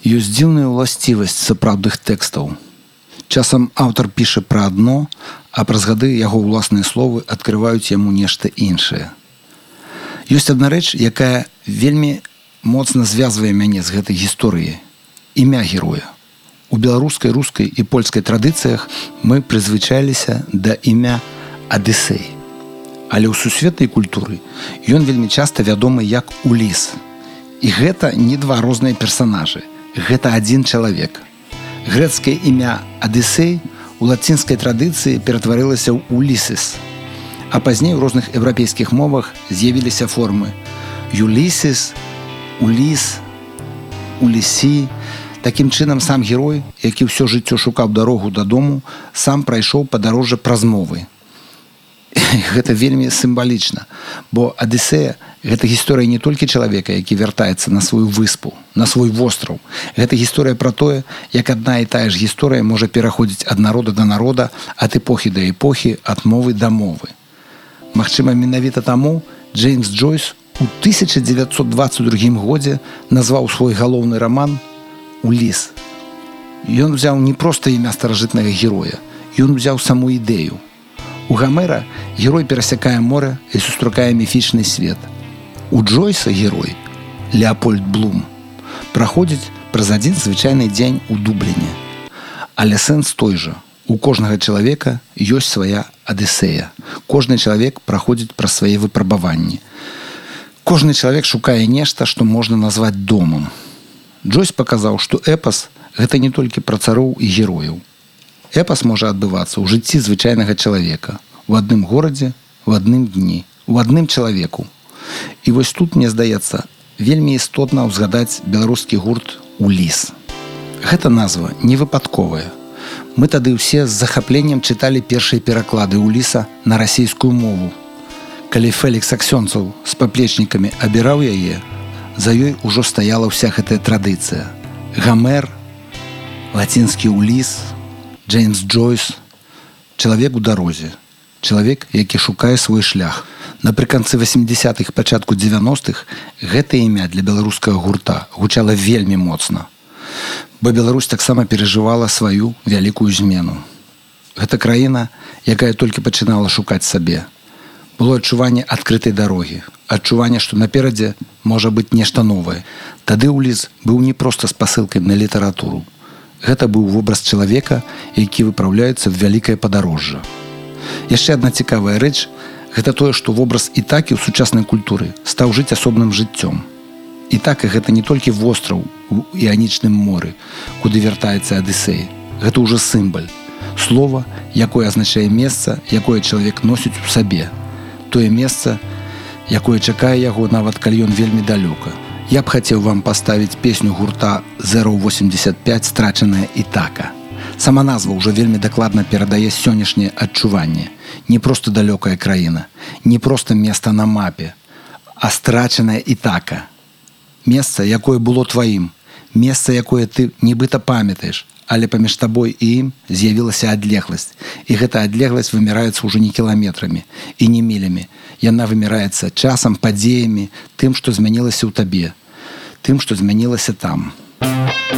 Ёсць дзіўная ўласцівасць сапраўдных тэкстаў. Часам аўтар піша пра адно, а праз гады яго ўласныя словы адкрываюць яму нешта іншае. Ёсць адна рэч, якая вельмі моцна звязвае мяне з гэтай гісторыяй. Імя героя. У беларускай, рускай і польскай традыцыях мы прызвычаіліся да імя Адысей. Але ў сусветнай культуры ён вельмі часта вядомы як Уліс. І гэта не два розныя персанажы. Гэта адзін чалавек. Грэцкае імя Адысей у лацінскай традыцыі ператварылася ў Улісіс. А пазней у розных еўрапейскіх мовах з'явіліся формы Юлісіс, Уліс, Улісі. Такім чынам сам герой, які ўсё жыццё шукаў дарогу дадому, сам прайшоў падарожжа праз мовы. Гэта вельмі сімвалічна, бо Адысея – гэта гісторыя не толькі чалавека, які вяртаецца на сваю выспу, на свой востраў. Гэта гісторыя пра тое, як адна і тая ж гісторыя можа пераходзіць ад народа да народа, ад эпохі да эпохі, ад мовы да мовы. Магчыма, менавіта таму Джеймс Джойс у 1922 годзе назваў свой галоўны раман «Уліс». Ён взяў не проста імя старажытнага героя, ён взяў саму ідэю. У Гамера герой перасякае море і сустракае міфічны свет. У Джойса герой, Леапольд Блум, праходзіць праз адзін звычайны дзень у Дубліне. Але сэнс той жа. У кожнага чалавека ёсць свая Адысея. Кожны чалавек праходзіць праз свае выпрабаванні. Кожны чалавек шукае нешта, што можна назваць домам. Джойс паказаў, што эпас – гэта не толькі пра цароў і герояў. Эпас можа адбывацца ў жыцці звычайнага чалавека, у адным горадзе, у адным дні, у адным чалавеку. І вось тут, мне здаецца, вельмі істотна ўзгадаць беларускі гурт «Уліс». Гэта назва не выпадковая. Мы тады ўсе з захапленнем чыталі першыя пераклады «Уліса» на расійскую мову. Калі Фелікс Аксёнцаў з паплечнікамі абіраў яе, за ёй ужо стаяла ўся гэтая традыцыя. Гамер, лацінскі «Уліс», Джеймс Джойс – чалавек у дарозе. Чалавек, які шукае свой шлях. Напрыканцы 80-х, пачатку 90-х гэта імя для беларускага гурта гучала вельмі моцна. Бо Беларусь таксама перажывала сваю вялікую змену. Гэта краіна, якая толькі пачынала шукаць сабе. Было адчуванне адкрытай дарогі, адчуванне, што наперадзе можа быць нешта новае. Тады Уліс быў не проста спасылкай на літаратуру. Гэта быў вобраз чалавека, які выпраўляецца в вялікае падарожжа. Яшчэ адна цікавая рэч – гэта тое, што вобраз Ітакі ў сучаснай культуры стаў жыць асобным жыццём. Ітака – гэта не толькі востраў у Іанічным моры, куды вяртаецца Адысей. Гэта ўжо сімвал. Слова, якое азначае месца, якое чалавек носіць у сабе. Тое месца, якое чакае яго, нават калі ён вельмі далёка. Я б хацеў вам паставіць песню гурта 085 «Страчаная Ітака». Сама назва ўжо вельмі дакладна перадае сённяшняе адчуванне. Не проста далёкая краіна, не проста месца на мапе, а страчаная Ітака. Месца, якое было тваім, месца, якое ты нібыта памятаеш, але паміж табой і ім з'явілася адлегласць. І гэта адлегласць выміраецца ўжо не кіламетрамі і не мілямі. Яна выміраецца часам, падзеямі, тым, што змянілася ў табе, тым, што змянілася там.